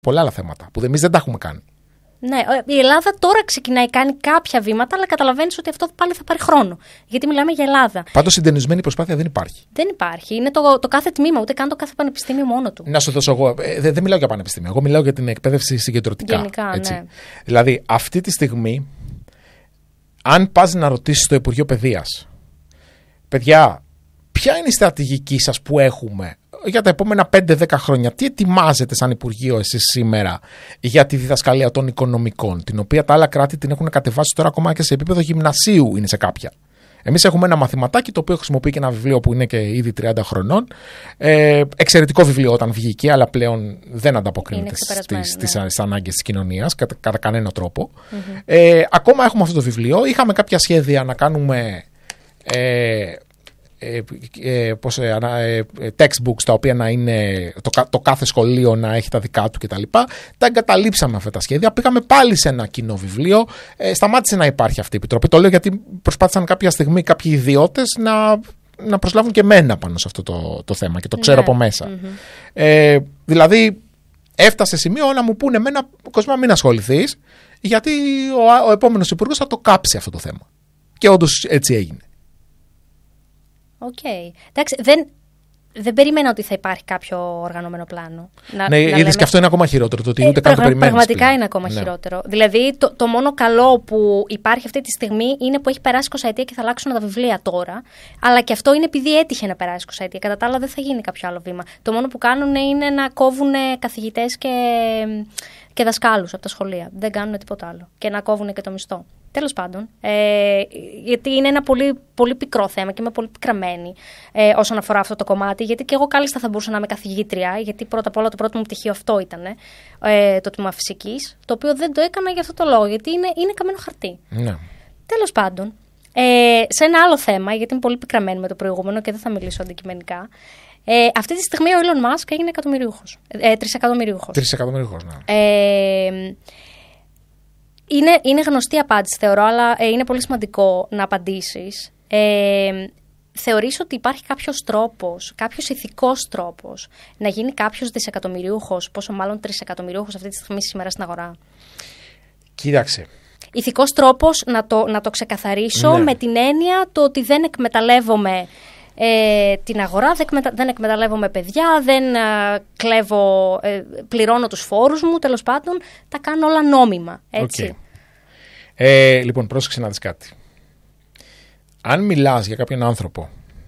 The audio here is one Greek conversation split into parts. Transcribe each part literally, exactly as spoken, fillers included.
πολλά άλλα θέματα που εμείς δεν τα έχουμε κάνει. Ναι, η Ελλάδα τώρα ξεκινάει, κάνει κάποια βήματα, αλλά καταλαβαίνεις ότι αυτό πάλι θα πάρει χρόνο. Γιατί μιλάμε για Ελλάδα. Πάντως συντονισμένη προσπάθεια δεν υπάρχει. Δεν υπάρχει. Είναι το, το κάθε τμήμα, ούτε καν το κάθε πανεπιστήμιο μόνο του. Να σου δώσω εγώ. Ε, δεν, δεν μιλάω για πανεπιστήμιο. Εγώ μιλάω για την εκπαίδευση συγκεντρωτικά. Γενικά, έτσι. Ναι. Δηλαδή, αυτή τη στιγμή, αν πας να ρωτήσεις το Υπουργείο Παιδείας, παιδιά, ποια είναι η στρατηγική σας που έχουμε για τα επόμενα πέντε δέκα χρόνια, τι ετοιμάζετε σαν Υπουργείο εσείς σήμερα για τη διδασκαλία των οικονομικών, την οποία τα άλλα κράτη την έχουν κατεβάσει τώρα ακόμα και σε επίπεδο γυμνασίου, είναι σε κάποια. Εμείς έχουμε ένα μαθηματάκι το οποίο χρησιμοποιεί και ένα βιβλίο που είναι και ήδη τριάντα χρονών. Ε, εξαιρετικό βιβλίο όταν βγήκε, αλλά πλέον δεν ανταποκρίνεται στις, στις, ναι. στις ανάγκες της κοινωνίας κατά, κατά κανένα τρόπο. Mm-hmm. Ε, ακόμα έχουμε αυτό το βιβλίο. Είχαμε κάποια σχέδια να κάνουμε. Ε, Ε, ε, πώς, ε, ε, textbooks τα οποία να είναι το, το κάθε σχολείο να έχει τα δικά του κτλ. Τα εγκαταλείψαμε αυτά τα σχέδια. Πήγαμε πάλι σε ένα κοινό βιβλίο. Ε, σταμάτησε να υπάρχει αυτή η επιτροπή. Το λέω γιατί προσπάθησαν κάποια στιγμή κάποιοι ιδιώτες να, να προσλάβουν και εμένα πάνω σε αυτό το, το θέμα και το ξέρω yeah. από μέσα. Mm-hmm. Ε, δηλαδή έφτασε σημείο να μου πούνε εμένα, Κοσμά, μην ασχοληθείς, γιατί ο, ο επόμενος υπουργός θα το κάψει αυτό το θέμα. Και όντως έτσι έγινε. Οκ. Okay. Εντάξει, δεν, δεν περίμενα ότι θα υπάρχει κάποιο οργανωμένο πλάνο. Να, ναι, είδες λέμε... και αυτό είναι ακόμα χειρότερο. Το ότι ούτε ε, καν το περιμένεις. Πραγματικά πλέον. Είναι ακόμα ναι. χειρότερο. Δηλαδή, το, το μόνο καλό που υπάρχει αυτή τη στιγμή είναι που έχει περάσει είκοσι ετία και θα αλλάξουν τα βιβλία τώρα. Αλλά και αυτό είναι επειδή έτυχε να περάσει είκοσι ετία. Κατά τα άλλα, δεν θα γίνει κάποιο άλλο βήμα. Το μόνο που κάνουν είναι να κόβουν καθηγητές και, και δασκάλους από τα σχολεία. Δεν κάνουν τίποτα άλλο. Και να κόβουν και το μισθό. Τέλος πάντων, ε, γιατί είναι ένα πολύ, πολύ πικρό θέμα και είμαι πολύ πικραμένη ε, όσον αφορά αυτό το κομμάτι, γιατί και εγώ κάλλιστα θα μπορούσα να είμαι καθηγήτρια, γιατί πρώτα απ' όλα το πρώτο μου πτυχίο αυτό ήταν, ε, το τμήμα φυσικής, το οποίο δεν το έκανα για αυτό το λόγο, γιατί είναι, είναι καμένο χαρτί. Ναι. Τέλος πάντων, ε, σε ένα άλλο θέμα, γιατί είμαι πολύ πικραμένη με το προηγούμενο και δεν θα μιλήσω αντικειμενικά, ε, αυτή τη στιγμή ο Elon Musk έγινε εκατομμυριούχος, ε, τρισεκατομμυριούχος. Τρισεκατομμυριούχος, ναι. Ε, Είναι, είναι γνωστή απάντηση, θεωρώ, αλλά ε, είναι πολύ σημαντικό να απαντήσεις. Ε, θεωρείς ότι υπάρχει κάποιος τρόπος, κάποιος ηθικός τρόπος να γίνει κάποιος δισεκατομμυριούχος, πόσο μάλλον τρισεκατομμυριούχος αυτή τη στιγμή σήμερα στην αγορά? Κοίταξε. Ηθικός τρόπος, να το, να το ξεκαθαρίσω, ναι. με την έννοια το ότι δεν εκμεταλλεύομαι Ε, την αγορά, δεν, εκμετα... δεν εκμεταλλεύομαι παιδιά, δεν ε, κλέβω, ε, πληρώνω τους φόρους μου, τέλος πάντων, τα κάνω όλα νόμιμα, έτσι. Okay. Ε, λοιπόν, πρόσεξε να δεις κάτι. Αν μιλάς για κάποιον άνθρωπο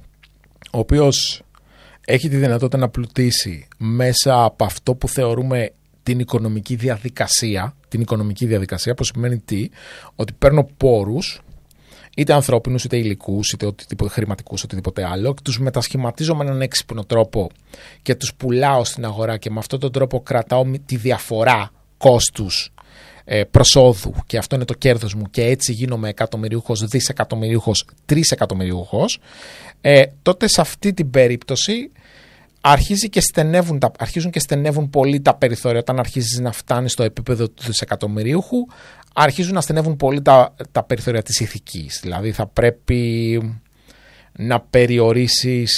ο οποίος έχει τη δυνατότητα να πλουτίσει μέσα από αυτό που θεωρούμε την οικονομική διαδικασία, την οικονομική διαδικασία, που σημαίνει τι, ότι παίρνω πόρους, είτε ανθρώπινους, είτε υλικούς, είτε οτιδήποτε, χρηματικούς, οτιδήποτε άλλο, τους μετασχηματίζω με έναν έξυπνο τρόπο και τους πουλάω στην αγορά και με αυτόν τον τρόπο κρατάω τη διαφορά κόστους ε, προσόδου και αυτό είναι το κέρδος μου και έτσι γίνομαι εκατομμυριούχος, δισεκατομμυριούχος, τρισεκατομμυριούχος, ε, τότε σε αυτή την περίπτωση αρχίζει και στενεύουν τα, αρχίζουν και στενεύουν πολύ τα περιθώρια. Όταν αρχίζεις να φτάνεις στο επίπεδο του δισεκατομμυρίουχου, αρχίζουν να στενεύουν πολύ τα, τα περιθώρια της ηθικής. Δηλαδή θα πρέπει να περιορίσεις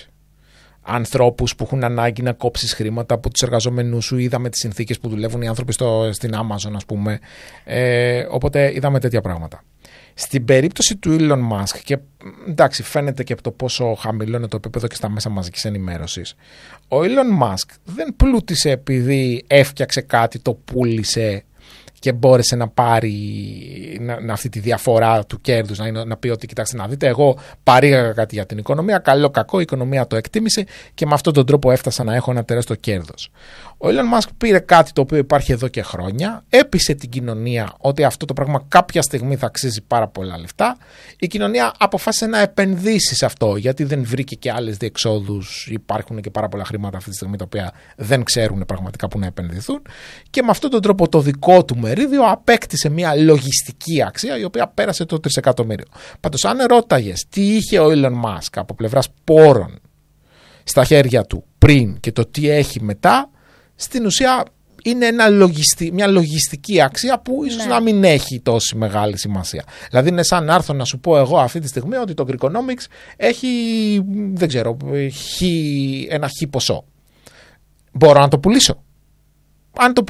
ανθρώπους που έχουν ανάγκη να κόψεις χρήματα από τους εργαζόμενους σου. Είδαμε τις συνθήκες που δουλεύουν οι άνθρωποι στο, στην Amazon, ας πούμε. Ε, οπότε είδαμε τέτοια πράγματα. Στην περίπτωση του Elon Musk, και εντάξει, φαίνεται και από το πόσο χαμηλό είναι το επίπεδο και στα μέσα μαζικής ενημέρωσης, ο Elon Musk δεν πλούτησε επειδή έφτιαξε κάτι, το πούλησε και μπόρεσε να πάρει να, να αυτή τη διαφορά του κέρδους, να, να πει ότι κοιτάξτε να δείτε, εγώ παρήγαγα κάτι για την οικονομία, καλό κακό, η οικονομία το εκτίμησε και με αυτόν τον τρόπο έφτασα να έχω ένα τεράστιο κέρδος. Ο Elon Musk πήρε κάτι το οποίο υπάρχει εδώ και χρόνια, έπεισε την κοινωνία ότι αυτό το πράγμα κάποια στιγμή θα αξίζει πάρα πολλά λεφτά. Η κοινωνία αποφάσισε να επενδύσει σε αυτό, γιατί δεν βρήκε και άλλες διεξόδους. Υπάρχουν και πάρα πολλά χρήματα αυτή τη στιγμή τα οποία δεν ξέρουν πραγματικά που να επενδυθούν. Και με αυτόν τον τρόπο το δικό του μερίδιο απέκτησε μια λογιστική αξία η οποία πέρασε το τρισεκατομμύριο. Πάντως, αν ρώταγες τι είχε ο Elon Musk από πλευράς πόρων στα χέρια του πριν και το τι έχει μετά, στην ουσία είναι ένα λογιστι... μια λογιστική αξία που ίσως ναι. να μην έχει τόση μεγάλη σημασία. Δηλαδή είναι σαν να έρθω να σου πω εγώ αυτή τη στιγμή ότι το Greekonomics έχει, δεν ξέρω, χι... ένα χι ποσό. Μπορώ να το πουλήσω. Αν το